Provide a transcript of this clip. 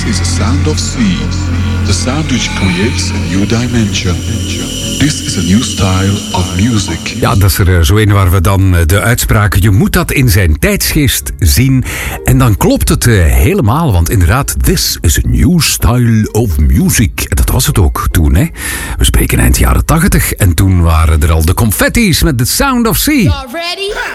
This is the sound of sea, the sound which creates a new dimension. This is a new style of music. Ja, dat is er zo een waar we dan de uitspraak... je moet dat in zijn tijdsgeest zien. En dan klopt het helemaal, want inderdaad... this is a new style of music. En dat was het ook toen, hè. We spreken eind jaren 80 en toen waren er al de confetti's met The Sound of Sea.